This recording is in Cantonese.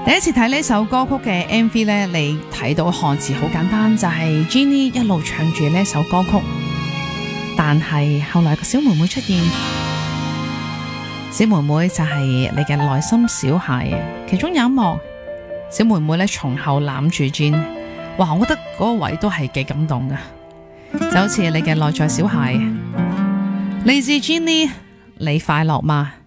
第一次睇呢首歌曲嘅 MV 呢，你睇到漢字好簡單，就係 Jennie 一路唱住呢首歌曲。但係後來個小妹妹出現，小妹妹就係你嘅內心小孩。其中有一幕，小妹妹呢從後攬住 Jennie， 哇！我覺得嗰個位都係幾感動㗎，就好似你嘅內在小孩。嚟自 Jennie，你快樂嗎？